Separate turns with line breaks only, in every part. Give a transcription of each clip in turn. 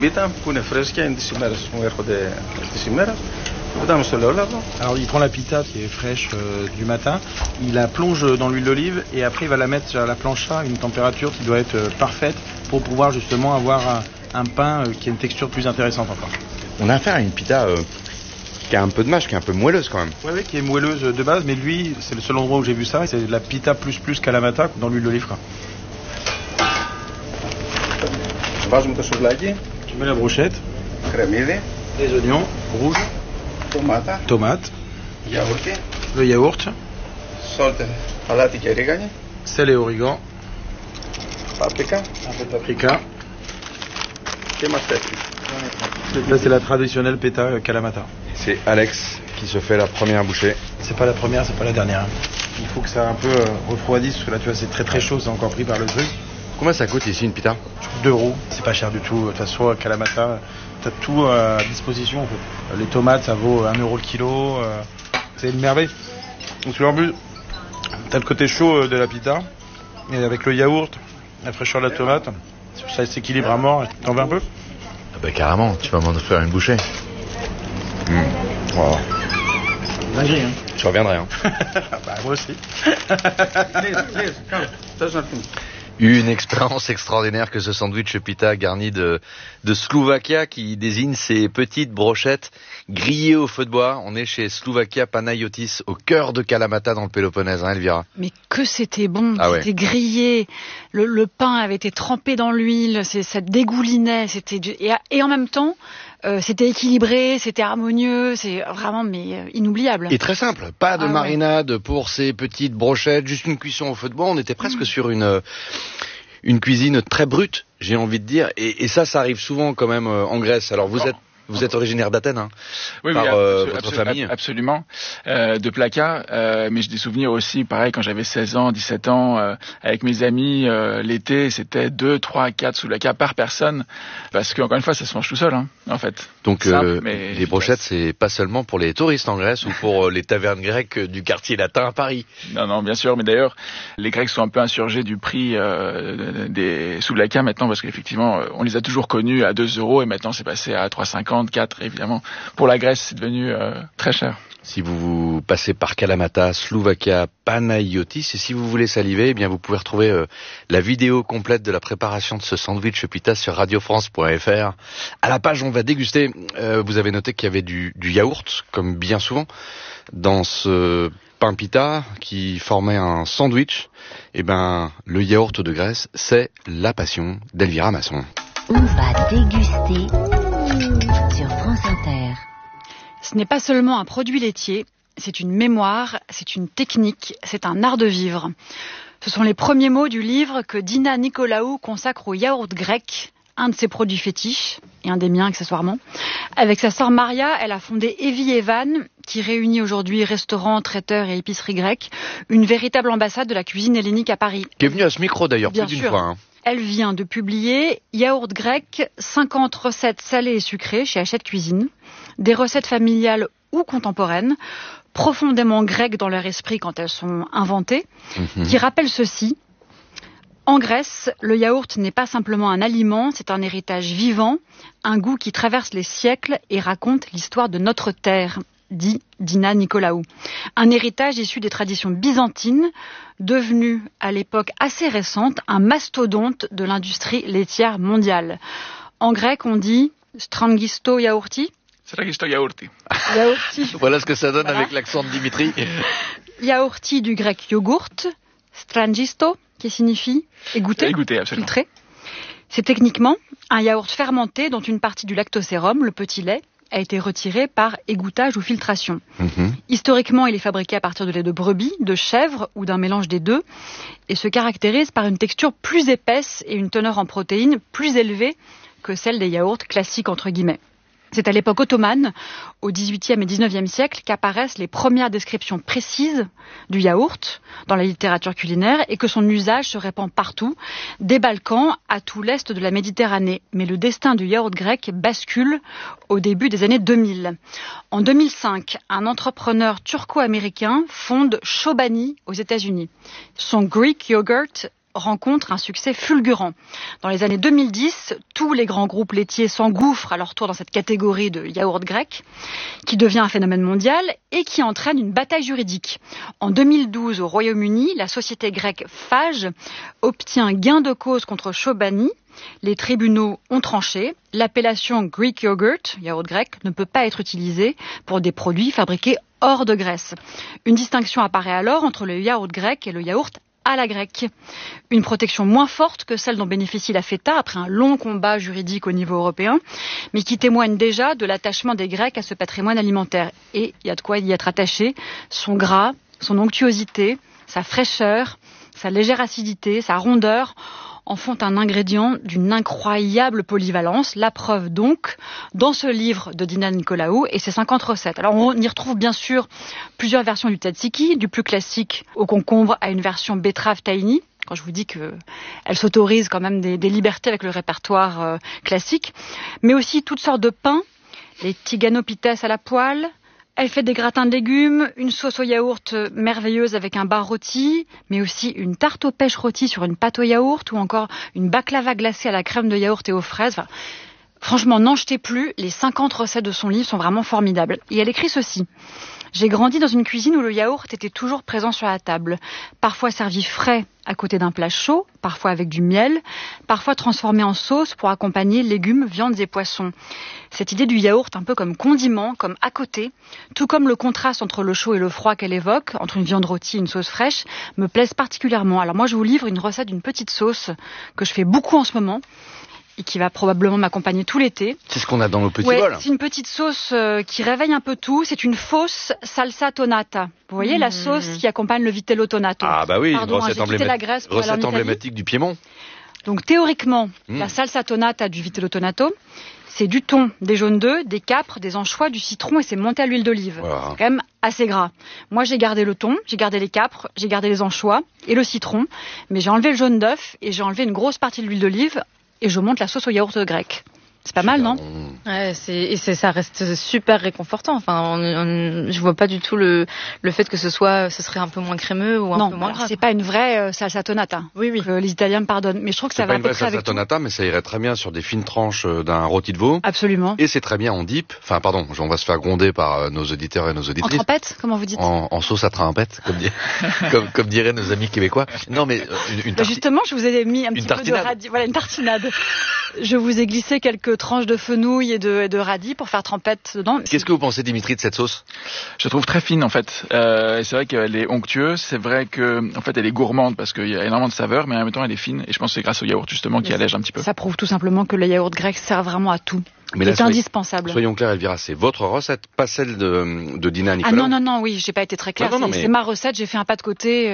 Πίτα που είναι φρέσκια, είναι τις ημέρες που έρχονται στις ημέρες. Πετάμε στο ελαιόλαδο.
Alors il prend la pita qui est fraîche du matin, il la plonge dans l'huile d'olive et après il va la mettre sur la plancha à une température qui doit être parfaite pour pouvoir justement avoir un pain qui a une texture plus intéressante encore.
On a affaire à une pita qui a un peu de mâche, qui est un peu moelleuse quand même.
Oui, qui est moelleuse de base, mais lui, c'est le seul endroit où j'ai vu ça, c'est de la pita plus Kalamata dans l'huile d'olive quoi.
Βάζουμε το σουβλάκι.
Tu mets la brochette,
Κρεμμύδι.
les oignons rouges, tomates,
Γιαούρτι.
le yaourt,
Σόλτε, αλάτι και ρίγανη.
sel et origan,
Πάπρικα.
un peu de paprika.
Και είμαστε έτοιμοι.
Ça c'est la traditionnelle pita Kalamata.
C'est Alex qui se fait la première bouchée.
C'est pas la première, c'est pas la dernière. Il faut que ça un peu refroidisse parce que là tu vois c'est très chaud, c'est encore pris par le truc.
Combien ça coûte ici une pita?
2 €, c'est pas cher du tout. De toute façon à Kalamata, t'as tout à disposition en fait. Les tomates ça vaut 1 € le kilo, c'est une merveille. Donc en plus, t'as le côté chaud de la pita et avec le yaourt, la fraîcheur de la tomate, ça s'équilibre à mort. T'en veux un peu?
Ah bah carrément, tu vas m'en faire une bouchée. Wow.
Dinguerie, hein.
Je reviendrai. Hein.
Bah moi aussi.
Une expérience extraordinaire que ce sandwich pita garni de Slovakia qui désigne ces petites brochettes grillées au feu de bois. On est chez Slovakia Panayotis au cœur de Kalamata dans le Péloponnèse, hein, Elvira?
Mais que c'était bon,
Ah
c'était grillé, le pain avait été trempé dans l'huile, ça dégoulinait, et en même temps c'était équilibré, c'était harmonieux, c'est vraiment inoubliable.
Et très simple, pas de marinade
ouais.
pour ces petites brochettes, juste une cuisson au feu de bois. On était presque sur une cuisine très brute, j'ai envie de dire, et ça arrive souvent quand même en Grèce. Alors vous êtes originaire d'Athènes, hein,
oui,
par votre famille.
Absolument, de Plaka, mais j'ai des souvenirs aussi, pareil, quand j'avais 16 ans, 17 ans, avec mes amis, l'été, c'était 2, 3, 4 souvlaka par personne, parce qu'encore une fois, ça se mange tout seul, hein, en fait.
Donc
simple,
les brochettes, c'est pas seulement pour les touristes en Grèce ou pour les tavernes grecques du quartier latin à Paris.
Non, bien sûr, mais d'ailleurs, les Grecs sont un peu insurgés du prix des souvlaka maintenant, parce qu'effectivement, on les a toujours connus à 2 € et maintenant c'est passé à 3,50, 4 évidemment. Pour la Grèce, c'est devenu très cher.
Si vous passez par Kalamata, Slovakia, Panayotis, et si vous voulez saliver, eh bien vous pouvez retrouver la vidéo complète de la préparation de ce sandwich pita sur radiofrance.fr. À la page, on va déguster. Vous avez noté qu'il y avait du yaourt, comme bien souvent, dans ce pain pita qui formait un sandwich. Eh ben, le yaourt de Grèce, c'est la passion d'Elvira Masson.
On va déguster sur France Inter.
Ce n'est pas seulement un produit laitier, c'est une mémoire, c'est une technique, c'est un art de vivre. Ce sont les premiers mots du livre que Dina Nicolaou consacre au yaourt grec, un de ses produits fétiches, et un des miens accessoirement. Avec sa sœur Maria, elle a fondé Evie Evan, qui réunit aujourd'hui restaurants, traiteurs et épiceries grecques, une véritable ambassade de la cuisine hellénique à Paris.
Qui est venue à ce micro d'ailleurs
Bien
plus d'une
sûr.
fois. Hein.
Elle vient de publier Yaourt grec, 50 recettes salées et sucrées chez Hachette Cuisine. Des recettes familiales ou contemporaines, profondément grecques dans leur esprit quand elles sont inventées, qui rappellent ceci. En Grèce, le yaourt n'est pas simplement un aliment, c'est un héritage vivant, un goût qui traverse les siècles et raconte l'histoire de notre terre, dit Dina Nicolaou. Un héritage issu des traditions byzantines, devenu à l'époque assez récente un mastodonte de l'industrie laitière mondiale. En grec, on dit strangisto yaourti.
Strangisto yaourti.
Yaourti.
Voilà ce que ça donne avec l'accent de Dimitri.
Yaourti du grec yogourt, strangisto, qui signifie égoutter,
absolument.
filtrer. C'est techniquement un yaourt fermenté dont une partie du lactosérum, le petit lait, a été retiré par égouttage ou filtration. Historiquement, il est fabriqué à partir de lait de brebis, de chèvre ou d'un mélange des deux et se caractérise par une texture plus épaisse et une teneur en protéines plus élevée que celle des yaourts classiques entre guillemets. C'est à l'époque ottomane, au XVIIIe et XIXe siècle, qu'apparaissent les premières descriptions précises du yaourt dans la littérature culinaire et que son usage se répand partout, des Balkans à tout l'est de la Méditerranée. Mais le destin du yaourt grec bascule au début des années 2000. En 2005, un entrepreneur turco-américain fonde Chobani aux États-Unis. Son Greek yogurt rencontre un succès fulgurant. Dans les années 2010, tous les grands groupes laitiers s'engouffrent à leur tour dans cette catégorie de yaourt grec, qui devient un phénomène mondial et qui entraîne une bataille juridique. En 2012, au Royaume-Uni, la société grecque Fage obtient gain de cause contre Chobani. Les tribunaux ont tranché. L'appellation Greek yogurt, yaourt grec, ne peut pas être utilisée pour des produits fabriqués hors de Grèce. Une distinction apparaît alors entre le yaourt grec et le yaourt à la grecque. Une protection moins forte que celle dont bénéficie la feta après un long combat juridique au niveau européen, mais qui témoigne déjà de l'attachement des Grecs à ce patrimoine alimentaire. Et il y a de quoi y être attaché. Son gras, son onctuosité, sa fraîcheur, sa légère acidité, sa rondeur en font un ingrédient d'une incroyable polyvalence. La preuve donc dans ce livre de Dina Nicolaou et ses 50 recettes. Alors on y retrouve bien sûr plusieurs versions du tzatziki, du plus classique au concombre à une version betterave tahini. Quand je vous dis qu'elle s'autorise quand même des libertés avec le répertoire classique, mais aussi toutes sortes de pains, les tiganopites à la poêle. Elle fait des gratins de légumes, une sauce au yaourt merveilleuse avec un bar rôti, mais aussi une tarte aux pêches rôtie sur une pâte au yaourt ou encore une baklava glacée à la crème de yaourt et aux fraises. Enfin, franchement, n'en jetez plus, les 50 recettes de son livre sont vraiment formidables. Et elle écrit ceci. J'ai grandi dans une cuisine où le yaourt était toujours présent sur la table, parfois servi frais à côté d'un plat chaud, parfois avec du miel, parfois transformé en sauce pour accompagner légumes, viandes et poissons. Cette idée du yaourt un peu comme condiment, comme à côté, tout comme le contraste entre le chaud et le froid qu'elle évoque, entre une viande rôtie et une sauce fraîche, me plaisent particulièrement. Alors moi je vous livre une recette d'une petite sauce que je fais beaucoup en ce moment, et qui va probablement m'accompagner tout l'été.
C'est ce qu'on a dans nos petits
bols.
C'est
une petite sauce qui réveille un peu tout. C'est une fausse salsa tonata. Vous voyez la sauce qui accompagne le vitello tonato.
Ah bah oui,
pardon,
recette emblématique du Piémont.
Donc théoriquement, la salsa tonata du vitello tonato, c'est du thon, des jaunes d'œufs, des capres, des anchois, du citron et c'est monté à l'huile d'olive. Voilà. C'est quand même assez gras. Moi, j'ai gardé le thon, j'ai gardé les capres, j'ai gardé les anchois et le citron, mais j'ai enlevé le jaune d'œuf et j'ai enlevé une grosse partie de l'huile d'olive et je monte la sauce au yaourt grec. C'est pas mal, non ?
Ouais, ça reste super réconfortant. Enfin, je vois pas du tout le fait que ce serait un peu moins crémeux ou un peu moins gras.
C'est pas une vraie salsa tonata.
Oui.
Que les Italiens me pardonnent. Mais je trouve que ça va à peu près avec tout.
C'est pas une vraie salsa tonata, mais ça irait très bien sur des fines tranches d'un rôti de veau.
Absolument.
Et c'est très bien en dip. Enfin, pardon, on va se faire gronder par nos auditeurs et nos auditrices.
En trempette, comment vous dites ?
En sauce à trimpette, comme diraient nos amis québécois. Non, mais
justement, je vous ai mis un petit peu de radis. Voilà, une tartinade. Je vous ai glissé quelques tranches de fenouil et de radis pour faire trempette dedans.
Qu'est-ce que vous pensez, Dimitri, de cette sauce ?
Je la trouve très fine en fait. C'est vrai qu'elle est onctueuse. C'est vrai que en fait elle est gourmande parce qu'il y a énormément de saveurs, mais en même temps elle est fine. Et je pense que c'est grâce au yaourt justement qui allège un petit peu.
Ça prouve tout simplement que le yaourt grec sert vraiment à tout. C'est indispensable.
Soyons clairs, Elvira, c'est votre recette, pas celle de Dina Nicolaou.
Ah non, oui, j'ai pas été très claire. C'est ma recette, j'ai fait un pas de côté.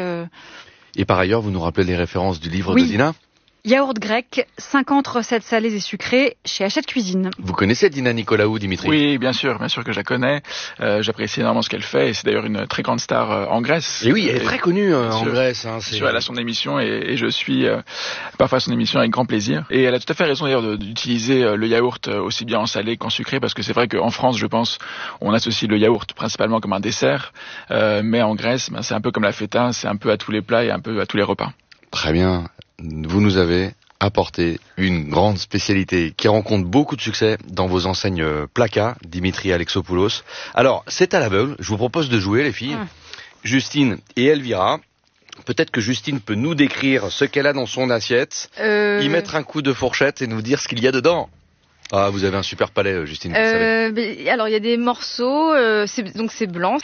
Et par ailleurs, vous nous rappelez les références du livre de Dina ?
Yaourt grec, 50 recettes salées et sucrées chez Hachette Cuisine.
Vous connaissez Dina Nicolaou, Dimitri ?
Oui, bien sûr que je la connais. J'apprécie énormément ce qu'elle fait et c'est d'ailleurs une très grande star en Grèce.
Et oui, elle est très connue en Grèce.
Elle a son émission et je suis parfois son émission avec grand plaisir. Et elle a tout à fait raison d'ailleurs d'utiliser le yaourt aussi bien en salé qu'en sucré parce que c'est vrai qu'en France, je pense, on associe le yaourt principalement comme un dessert. Mais en Grèce, c'est un peu comme la feta, c'est un peu à tous les plats et un peu à tous les repas.
Très bien. Vous nous avez apporté une grande spécialité qui rencontre beaucoup de succès dans vos enseignes Plaka, Dimitri Alexopoulos. Alors, c'est à l'aveugle. Je vous propose de jouer, les filles. Justine et Elvira. Peut-être que Justine peut nous décrire ce qu'elle a dans son assiette, y mettre un coup de fourchette et nous dire ce qu'il y a dedans. Ah, vous avez un super palais, Justine.
Alors, il y a des morceaux, c'est blanc.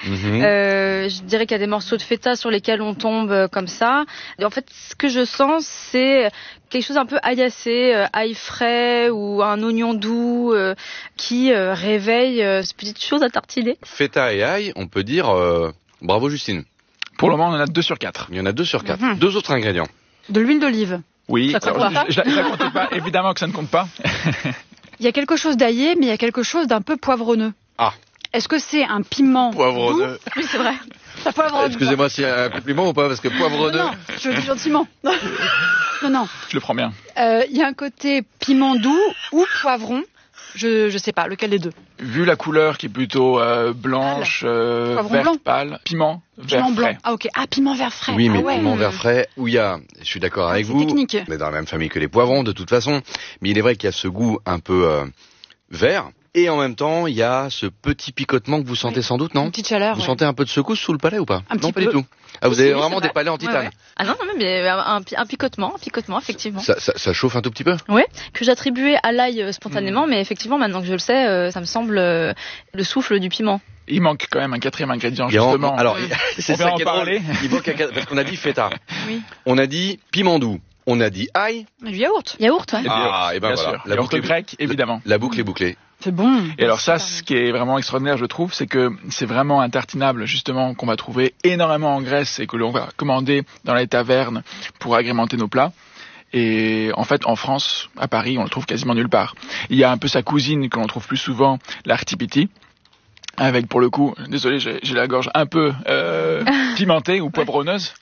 Je dirais qu'il y a des morceaux de feta sur lesquels on tombe comme ça. Et en fait, ce que je sens, c'est quelque chose un peu aillacé, ail frais ou un oignon doux qui réveille cette petite chose à tartiner.
Feta et ail, on peut dire bravo, Justine.
Pour le moment, on en a 2 sur 4.
Il y en a 2 sur 4. 2 autres ingrédients.
De l'huile d'olive.
Oui, je la comptais pas. Évidemment que ça ne compte pas.
Il y a quelque chose d'aillé, mais il y a quelque chose d'un peu poivronneux.
Ah.
Est-ce que c'est un piment
poivronneux?
Oui, c'est vrai. Ça poivronneux.
Excusez-moi, c'est un compliment ou pas? Parce que poivronneux...
Non, je le dis gentiment. Non.
Je le prends bien.
Il y a un côté piment doux ou poivron Je sais pas, lequel des deux?
Vu la couleur qui est plutôt blanche, vert
blanc.
Pâle, piment vert
Blanc.
frais.
Ah ok, piment vert frais.
Oui, mais
ah ouais.
piment vert frais, où il y a, je suis d'accord avec
c'est
vous,
technique.
on est dans la même famille que les poivrons de toute façon, mais il est vrai qu'il y a ce goût un peu vert, et en même temps, il y a ce petit picotement que vous sentez sans doute, non?
Une petite chaleur.
Vous sentez un peu de secousse sous le palais ou pas?
Un petit
Non, pas
peu.
du tout. Ah, vous
Si,
avez
oui,
vraiment
c'est
des
vrai.
palais en titane.
Ouais. Ah non, mais un picotement, effectivement.
Ça chauffe un tout petit peu?
Ouais, que j'attribuais à l'ail spontanément, mais effectivement, maintenant que je le sais, ça me semble le souffle du piment.
Il manque quand même un quatrième ingrédient,
Il y a
justement.
alors, c'est
On va
ça
en
qui est drôle.
parler.
Il manque parce qu'on a dit feta.
Oui.
On a dit piment doux. On a dit ail.
Du yaourt.
Yaourt, ouais.
Et bien,
Ah, et ben
bien
voilà.
sûr.
La
Yaourt
boucle est-
grec, évidemment.
La boucle est bouclée.
C'est bon.
Et alors ça,
Super
ce qui est vraiment extraordinaire, je trouve, c'est que c'est vraiment un tartinable, justement, qu'on va trouver énormément en Grèce et que l'on va commander dans les tavernes pour agrémenter nos plats. Et en fait, en France, à Paris, on le trouve quasiment nulle part. Il y a un peu sa cousine que l'on trouve plus souvent, l'artipiti, avec, pour le coup, désolé, j'ai la gorge un peu pimentée ou poivronneuse.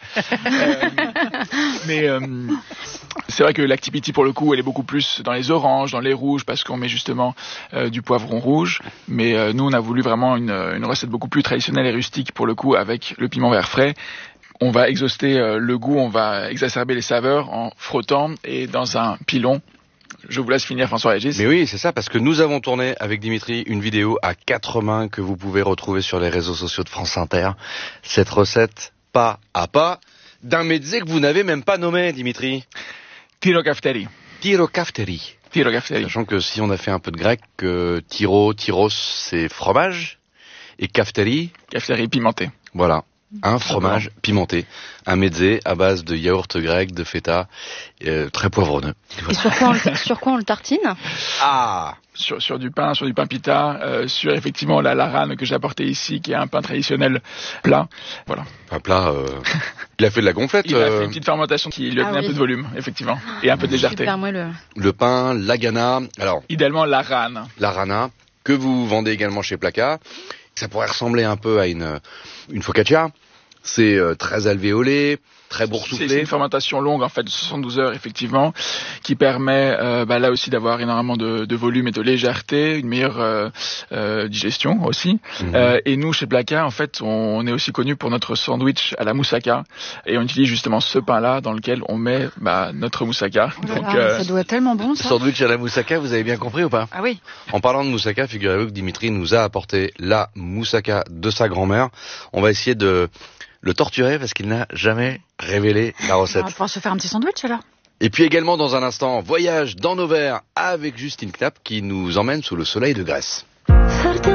Mais c'est vrai que l'activity, pour le coup, elle est beaucoup plus dans les oranges, dans les rouges, parce qu'on met justement du poivron rouge. Mais nous, on a voulu vraiment une recette beaucoup plus traditionnelle et rustique, pour le coup, avec le piment vert frais. On va exhauster le goût, on va exacerber les saveurs en frottant et dans un pilon. Je vous laisse finir, François-Régis.
Mais oui, c'est ça, parce que nous avons tourné avec Dimitri une vidéo à 4 mains que vous pouvez retrouver sur les réseaux sociaux de France Inter. Cette recette, pas à pas, d'un mezzé que vous n'avez même pas nommé, Dimitri.
Tyrokafteri.
Tyrokafteri.
Tyrokafteri.
Sachant que si on a fait un peu de grec, tyros, c'est fromage, et kafteri,
Kafteri pimenté.
voilà. Un fromage pimenté, un mezzé à base de yaourt grec, de feta, très poivronneux.
Et sur quoi on le tartine?
Ah,
Sur du pain pita, sur effectivement la larane que j'ai apporté ici, qui est un pain traditionnel plat. Voilà.
un plat. Il a fait de la gonflette.
Il a fait une petite fermentation qui lui a donné un peu de volume, effectivement, et un peu de légèreté.
Super moelleux.
Le pain, l'agana, alors
Idéalement larane.
la rana, que vous vendez également chez Placa. Ça pourrait ressembler un peu à une focaccia. C'est très alvéolé, très
C'est
boursouflé.
une fermentation longue, en fait, de 72 heures, effectivement, qui permet là aussi d'avoir énormément de volume et de légèreté, une meilleure digestion aussi. Et nous, chez Placa, en fait, on est aussi connu pour notre sandwich à la moussaka. Et on utilise justement ce pain-là dans lequel on met notre moussaka. Donc,
ça doit être tellement bon, ça.
Sandwich à la moussaka, vous avez bien compris ou pas?
Ah oui.
En parlant de moussaka, figurez-vous que Dimitri nous a apporté la moussaka de sa grand-mère. On va essayer de le torturer parce qu'il n'a jamais révélé la
On
recette.
va pouvoir se faire un petit sandwich alors.
Et puis également dans un instant, voyage dans nos verres avec Justine Knapp qui nous emmène sous le soleil de Grèce.